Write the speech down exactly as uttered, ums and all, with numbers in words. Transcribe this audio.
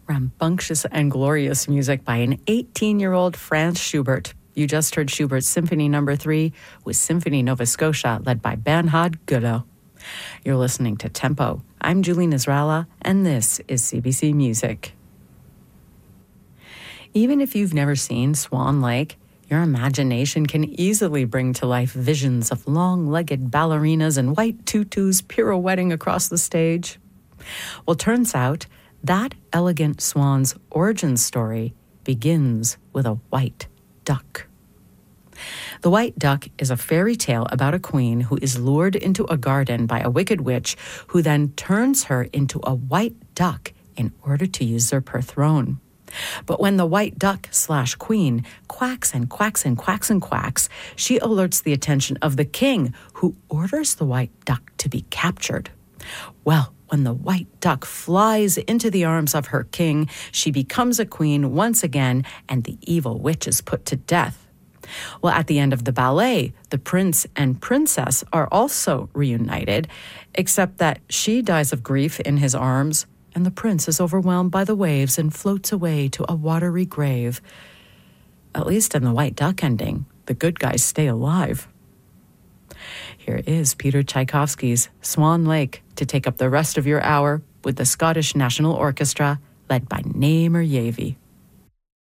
Rambunctious and glorious music by an eighteen-year-old Franz Schubert. You just heard Schubert's Symphony Number three with Symphony Nova Scotia, led by Bernhard Götter. You're listening to Tempo. I'm Julie Nizralla, and this is C B C Music. Even if you've never seen Swan Lake, your imagination can easily bring to life visions of long-legged ballerinas and white tutus pirouetting across the stage. Well, turns out that elegant swan's origin story begins with a white duck. The White Duck is a fairy tale about a queen who is lured into a garden by a wicked witch who then turns her into a white duck in order to usurp her throne. But when the white duck slash queen quacks and quacks and quacks and quacks, she alerts the attention of the king, who orders the white duck to be captured. Well, when the white duck flies into the arms of her king, she becomes a queen once again, and the evil witch is put to death. Well, at the end of the ballet, the prince and princess are also reunited, except that she dies of grief in his arms, and the prince is overwhelmed by the waves and floats away to a watery grave. At least in the White Duck ending, the good guys stay alive. Here is Peter Tchaikovsky's Swan Lake to take up the rest of your hour with the Scottish National Orchestra, led by Namer Yavey.